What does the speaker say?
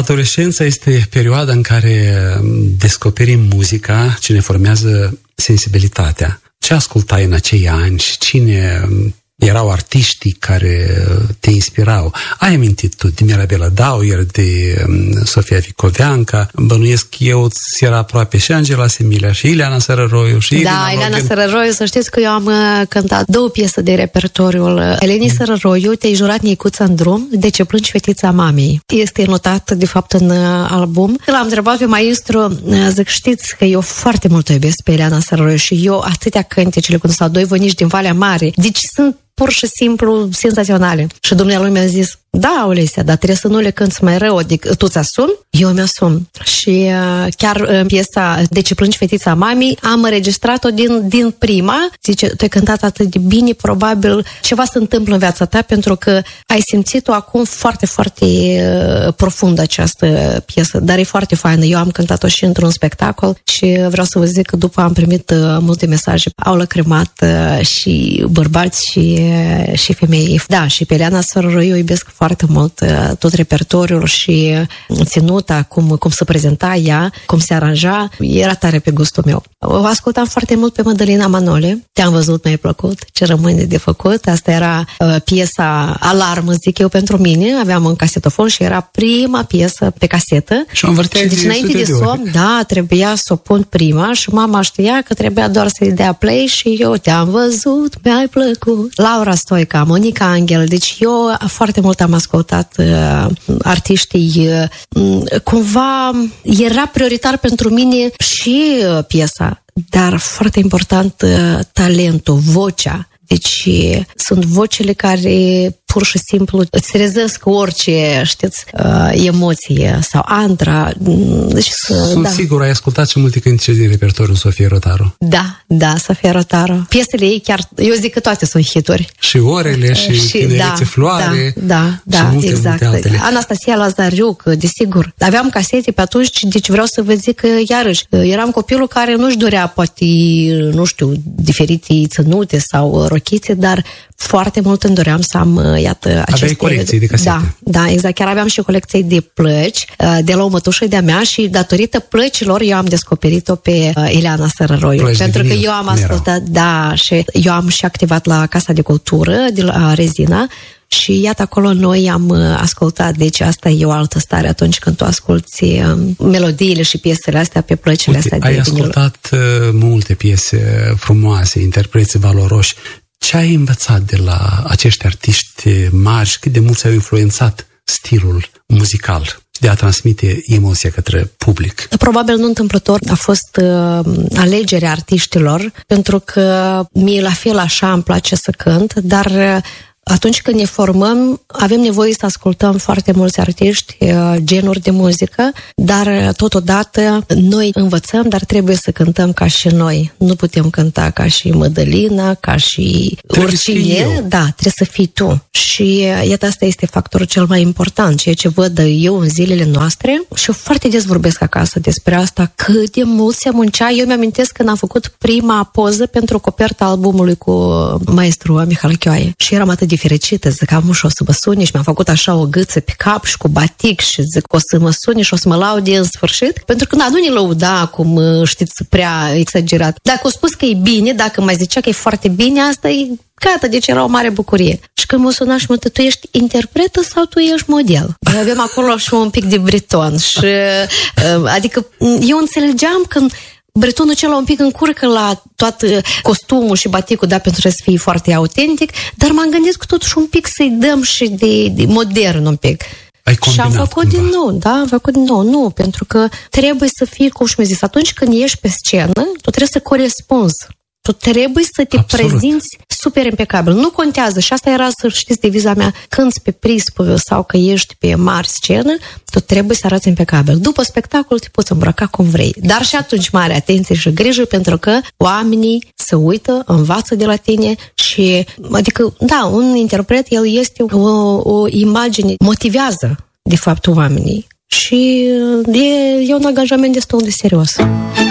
Adolescența este perioada în care descoperim muzica ce ne formează sensibilitatea. Ce ascultai în acei ani și cine erau artiștii care te inspirau? Ai amintit tu de Mirabela Dauer, de Sofia Vicoveanca, bănuiesc eu, ți era aproape și Angela Semilia și Ileana Sărăroiu și Ileana Sărăroiu, să știți că eu am cântat 2 piese de repertoriul Elenii Sărăroiu, Te-ai jurat Nicuța în drum, De ce plângi fetița mamei. Este notat, de fapt, în album. L-am întrebat pe maestru, zic, știți că eu foarte mult o iubesc pe Ileana Sărăroiu și eu atâtea cântecele, când s-au 2 vănici din Valea Mare, deci sunt pur și simplu senzaționale. Și dumnealui mi-a zis, da, Olesia, dar trebuie să nu le cânți mai rău, adică tu ți-asumi? Eu mi-asum. Și chiar piesa De ce plângi fetița mamei am înregistrat-o din prima. Zice, tu ai cântat atât de bine, probabil ceva se întâmplă în viața ta, pentru că ai simțit-o acum foarte, foarte profund această piesă, dar e foarte faină. Eu am cântat-o și într-un spectacol și vreau să vă zic că după am primit multe mesaje. Au lacrimat și bărbați și femei. Da, și pe Ileana Sărăroiu eu iubesc foarte mult tot repertoriul și ținuta, cum se prezenta ea, cum se aranja, era tare pe gustul meu. O ascultam foarte mult pe Mădălina Manole. Te-am văzut, mi-ai plăcut, ce rămâne de făcut. Asta era piesa alarmă, zic eu, pentru mine. Aveam un casetofon și era prima piesă pe casetă. Și deci înainte de somn, da, trebuia să o pun prima și mama știa că trebuia doar să-i dea play și eu Te-am văzut, mi-ai plăcut. Laura Stoica, Monica Angel, deci eu foarte mult am ascultat artiștii. Cumva era prioritar pentru mine și piesa, dar foarte important talentul, vocea. Deci sunt vocile care pur și simplu îți trezesc orice, știți, emoție sau Andra. Deci, sunt sigur, ai ascultat și multe cântece din repertoriul Sofiei Rotaru. Da, Sofia Rotaru. Piesele ei chiar, eu zic că toate sunt hituri. Și Orele, și Tinerețe Floare. Da, exact. Anastasia Lazariuc, desigur. Aveam casete pe atunci, deci vreau să vă zic că, iarăși, eram copilul care nu-și dorea, poate, nu știu, diferite țănute sau rochițe, dar foarte mult îmi doream să am, iată, aceste... Aveai colecții de casete. Da, exact. Chiar aveam și colecții de plăci de la o mătușă de-a mea și datorită plăcilor eu am descoperit-o pe Ileana Sărăroiu. Pentru că eu am ascultat, și eu am și activat la Casa de Cultură de la Rezina și iată acolo noi am ascultat, deci asta e o altă stare atunci când tu asculti melodiile și piesele astea pe plăcile astea de vinil. Ai ascultat multe piese frumoase, interpreți valoroși. Ce ai învățat de la acești artiști mari? Cât de mult ți-au influențat stilul muzical de a transmite emoția către public? Probabil nu întâmplător a fost alegerea artiștilor, pentru că mie la fel așa îmi place să cânt, dar atunci când ne formăm, avem nevoie să ascultăm foarte mulți artiști, genuri de muzică, dar totodată noi învățăm, dar trebuie să cântăm ca și noi. Nu putem cânta ca și Mădălina, ca și oricine. Da, trebuie să fii tu. Și iată, asta este factorul cel mai important, ceea ce văd eu în zilele noastre și eu foarte des vorbesc acasă despre asta, cât de mult se muncea. Eu mi-amintesc când am făcut prima poză pentru coperta albumului cu maestru Mihai Chioaie și eram atât de fericită, zic, am și o să mă suni și mi-am făcut așa o gâță pe cap și cu batic și zic, o să mă suni și o să mă laude în sfârșit, pentru că nu ne lăuda cum, știți, prea exagerat. Dacă o spus că e bine, dacă mai zicea că e foarte bine, asta e gata, deci era o mare bucurie. Și când mă suna și mă, tu ești interpretă sau tu ești model? Noi avem acolo și un pic de breton și adică eu înțelegeam când bretonul acela un pic încurcă la tot costumul și baticul, da, pentru să fie foarte autentic, dar m-am gândit că totuși un pic să-i dăm și de modern un pic. Și am făcut din nou, nu, pentru că trebuie să fii, cum și mi-a zis, atunci când ești pe scenă, tu trebuie să corespunzi. Tu trebuie să te prezinți super impecabil. Nu contează, și asta era, să știți, deviza mea, când pe prispă sau că ești pe mare scenă, tu trebuie să arăți impecabil. După spectacol te poți îmbrăca cum vrei. Dar și atunci mare atenție și grijă, pentru că oamenii se uită, învață de la tine și, adică, da, un interpret, el este o imagine, motivează, de fapt, oamenii. Și e un angajament destul de serios.